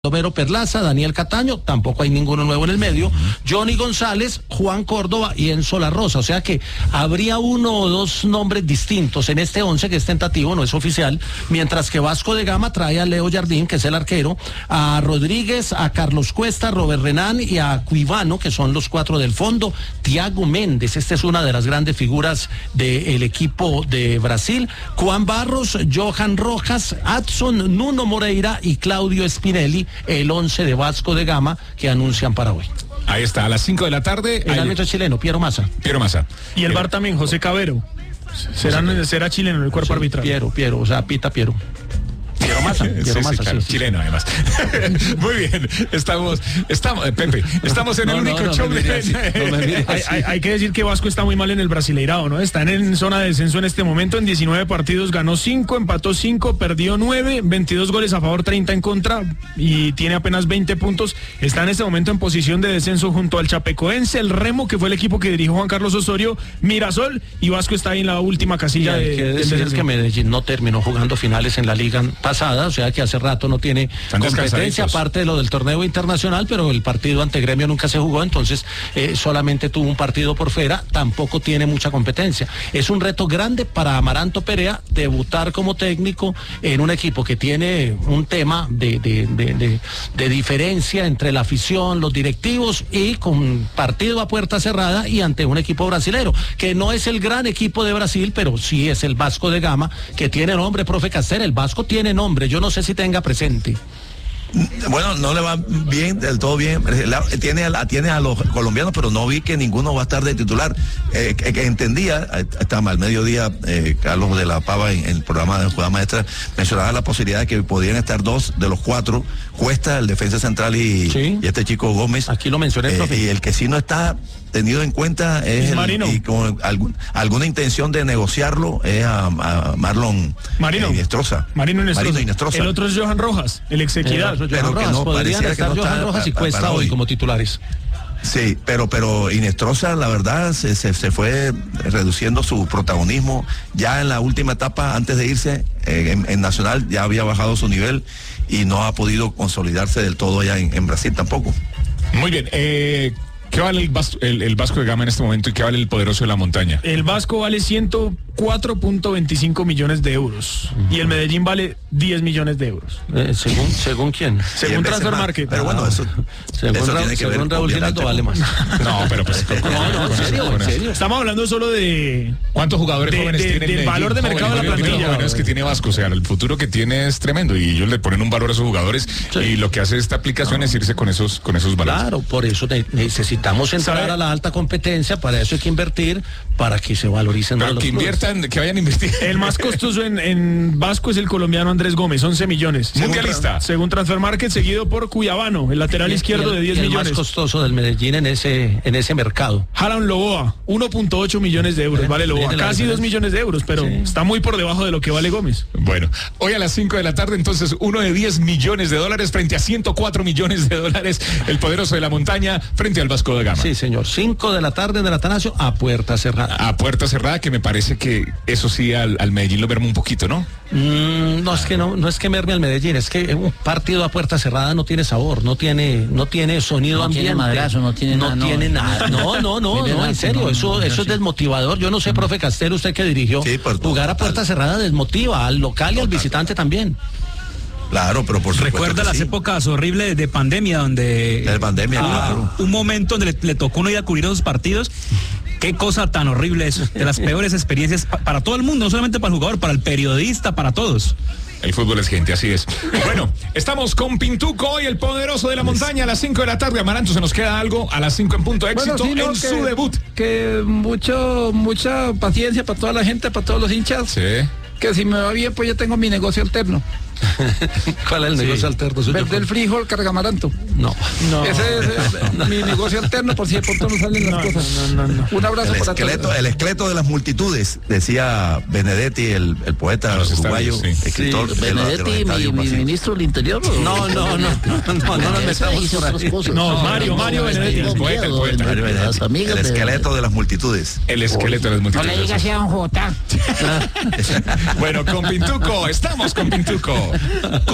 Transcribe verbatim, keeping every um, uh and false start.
Romero Perlaza, Daniel Cataño, tampoco hay ninguno nuevo en el medio, Johnny González, Juan Córdoba y Enzo La Rosa, o sea que habría uno o dos nombres distintos en este once que es tentativo, no es oficial, mientras que Vasco de Gama trae a Leo Jardín, que es el arquero, a Rodríguez, a Carlos Cuesta, Robert Renán y a Cuivano, que son los cuatro del fondo, Thiago Méndez, esta es una de las grandes figuras del equipo de Brasil, Juan Barros, Johan Rojas, Adson, Nuno Moreira y Claudio Spinelli, el once de Vasco de Gama que anuncian para hoy. Ahí está, a las cinco de la tarde. El árbitro chileno, Piero Massa. Piero Massa. Y el V A R también, José Cabero. Será, será chileno el cuerpo sí, arbitral. Piero, Piero, o sea, pita Piero. Piero Massa, Piero sí, Massa, sí, claro, sí, sí, chileno además. Muy bien, estamos, estamos, eh, Pepe, estamos en no, el no, único no show me de... así, no me mire hay, así. hay, hay que decir que Vasco está muy mal en el Brasileirao, ¿no? Están en zona de descenso en este momento, en diecinueve partidos ganó cinco, empató cinco, perdió nueve, veintidós goles a favor, treinta en contra y tiene apenas veinte puntos. Está en este momento en posición de descenso junto al Chapecoense, el Remo, que fue el equipo que dirigió Juan Carlos Osorio, Mirasol, y Vasco está ahí en la última casilla. Y hay de, que del decir descenso. que Medellín no terminó jugando finales en la liga pasada, o sea que hace rato no tiene Están competencia aparte de lo del torneo internacional, pero el partido ante Gremio nunca se jugó, entonces eh, solamente tuvo un partido por fuera, tampoco tiene mucha competencia. Es un reto grande para Amaranto Perea debutar como técnico en un equipo que tiene un tema de, de, de, de, de diferencia entre la afición, los directivos y con partido a puerta cerrada y ante un equipo brasilero, que no es el gran equipo de Brasil, pero sí es el Vasco de Gama, que tiene nombre, profe Caster, el Vasco tiene nombre, yo no sé si tenga presente. Bueno, no le va bien, del todo bien. La, tiene, a, tiene a los colombianos, pero no vi que ninguno va a estar de titular. Eh, que, que entendía, estaba al mediodía, eh, Carlos de la Pava en, en el programa de Jugada Maestra, mencionaba la posibilidad de que podían estar dos de los cuatro, Cuesta, el defensa central y, sí, y este chico Gómez. Aquí lo mencioné, eh, profe. Y el que sí no está tenido en cuenta es el, Marino. y con algún, alguna intención de negociarlo es a, a Marlon Marino. eh, Inestrosa. Marino Inestrosa. Marino Inestrosa. El otro es Johan Rojas, el ex Equidad. Pero Pero que Rojas, no, podrían pareciera estar que no Johan está Rojas y pa- Cuesta para hoy hoy. como titulares. Sí, pero pero Inestrosa, la verdad, se, se, se fue reduciendo su protagonismo. Ya en la última etapa, antes de irse, eh, en, en Nacional ya había bajado su nivel y no ha podido consolidarse del todo allá en, en Brasil tampoco. Muy bien, eh, ¿qué vale el, Vas- el, el Vasco de Gama en este momento y qué vale el Poderoso de la Montaña? El Vasco vale ciento cuatro punto veinticinco millones de euros y el Medellín vale diez millones de euros. Eh, según, ¿Según quién? Según veces Transfer más. Market. Pero bueno, eso, Según, eso Ra- tiene que ver según Raúl obviamente, Giraldo vale más. No, pero pues... con- con- No, no, con en eso, serio, con en eso. serio. Estamos hablando solo de... ¿Cuántos jugadores De- jóvenes de- tiene del Medellín? valor de mercado de la Jóvenes, plantilla. jóvenes que tiene Vasco, o sea, el futuro que tiene es tremendo y ellos le ponen un valor a esos jugadores Sí. y lo que hace esta aplicación es irse con esos, con esos valores. Claro, por eso ne- necesitamos entrar ¿Sabe? a la alta competencia, para eso hay que invertir, para que se valoricen más Pero los que clubes. inviertan, que vayan a invertir. El más costoso en, en Vasco es el colombiano Andrés Gómez, once millones. Según Mundialista. tra- Según Transfer Market, seguido por Cuyabano, el lateral Y- izquierdo y el- de diez y el millones. más costoso del Medellín en ese, en ese mercado. Jalan Loboa, uno punto ocho millones de euros, Bien, vale Loboa, viene la casi dos diferencia. millones de euros, pero Sí. está muy por debajo de lo que vale Gómez. Bueno, hoy a las cinco de la tarde, entonces, uno de diez millones de dólares frente a ciento cuatro millones de dólares, el Poderoso de la Montaña frente al Vasco de Gama. Sí, señor. cinco de la tarde en el Atanasio a puerta cerrada. A puerta cerrada, que me parece que eso sí al, al Medellín lo merma un poquito, ¿no? Mm, no es que no, no es que merme al Medellín, es que un partido a puerta cerrada no tiene sabor, no tiene, no tiene sonido No ambiente. tiene madrazo, no tiene no nada, no. tiene nada. No, no, no, De no, verdad en que serio, no, eso, no, eso no, es sí. desmotivador. Yo no sé, profe Castero, usted que dirigió, Sí, por- jugar a puerta total. cerrada desmotiva al local y al visitante también. Claro, pero por supuesto Recuerda que las sí. épocas horribles de pandemia, donde... De pandemia, hubo claro. Un momento donde le, le tocó uno ir a cubrir esos partidos. Qué cosa tan horrible eso. De las peores experiencias pa- para todo el mundo, no solamente para el jugador, para el periodista, para todos. El fútbol es gente, así es. Bueno, estamos con Pintuco hoy, el Poderoso de la Montaña, a las cinco de la tarde. Amaranto, ¿se nos queda algo? A las cinco en punto, éxito Bueno, sí, no, en que- su debut. Que mucho, mucha paciencia para toda la gente, para todos los hinchas. Sí. Que si me va bien, pues yo tengo mi negocio alterno. ¿Cuál es el negocio alterno suyo? Vender frijol, cargamaranto. No. No. Ese es eh, mi negocio alterno, por si de pronto no salen las No, cosas. no, no, no. Un abrazo El para esqueleto, todos. el esqueleto de las multitudes, decía Benedetti, el, el poeta A los uruguayo, estadios, sí. escritor Sí, de, los- de los Benedetti, mi, estadios mi vacíos. ministro del Interior. ¿o? No, no, no, no, no, no nos Esa metamos hizo por otras ahí. cosas. No, Mario, Mario Benedetti. tengo El poeta, el miedo, poeta. Mario de Benedetti, las amigas el de- esqueleto de las multitudes. El esqueleto de las No le multitudes. digas así a don Jota. Bueno, con Pintuco, estamos con Pintuco.